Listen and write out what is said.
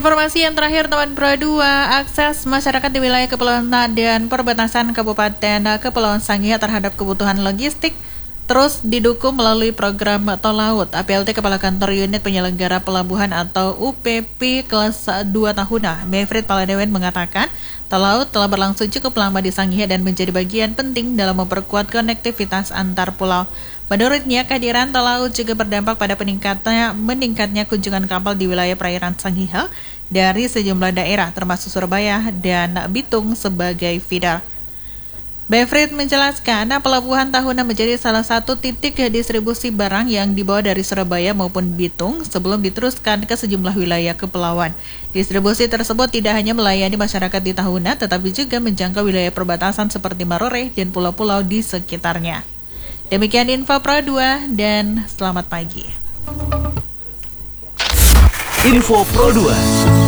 Informasi yang terakhir teman Pro 2, akses masyarakat di wilayah Kepulauan dan perbatasan Kabupaten Kepulauan Sangihe terhadap kebutuhan logistik terus didukung melalui program Tol Laut. APLT Kepala Kantor Unit Penyelenggara Pelabuhan atau UPP kelas 2 tahunan, Mevrid Paladewen mengatakan, Tol Laut telah berlangsung cukup lama di Sangihe dan menjadi bagian penting dalam memperkuat konektivitas antar pulau. Menurutnya, kehadiran Tol Laut juga berdampak pada meningkatnya kunjungan kapal di wilayah perairan Sangihe dari sejumlah daerah, termasuk Surabaya dan Bitung sebagai feeder. Mevrid menjelaskan, pelabuhan tahunan menjadi salah satu titik distribusi barang yang dibawa dari Surabaya maupun Bitung sebelum diteruskan ke sejumlah wilayah kepulauan. Distribusi tersebut tidak hanya melayani masyarakat di Tahuna, tetapi juga menjangkau wilayah perbatasan seperti Marore dan pulau-pulau di sekitarnya. Demikian info Pro 2 dan selamat pagi. Info Pro 2.